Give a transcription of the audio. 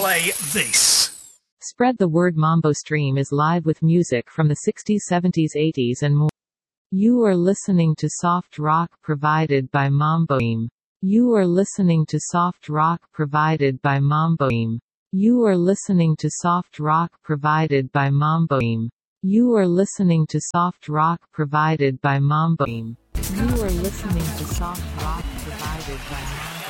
play this. Spread the word. Mambo Stream is live with music from the 60s, 70s, 80s and more. You are listening to soft rock provided by Mambo Stream. You are listening to soft rock provided by Mambo Stream. You are listening to soft rock provided by Mambo Stream. You are listening to soft rock provided by Mambo Stream. You are listening to soft rock provided by Mambo Stream.